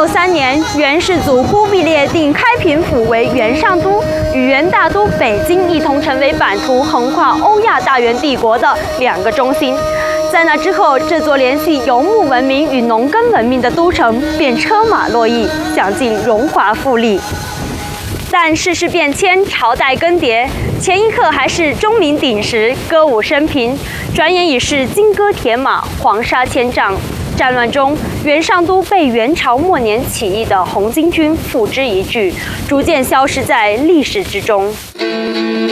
3年，元世祖忽必烈定开平府为元上都，与元大都北京一同成为版图横跨欧亚大元帝国的2个中心。在那之后，这座联系游牧文明与农耕文明的都城便车马络绎，享尽荣华富丽。但世事变迁，朝代更迭，前一刻还是钟鸣鼎食、歌舞升平，转眼已是金戈铁马、黄沙千丈。战乱中，元上都被元朝末年起义的红巾军付之一炬，逐渐消失在历史之中。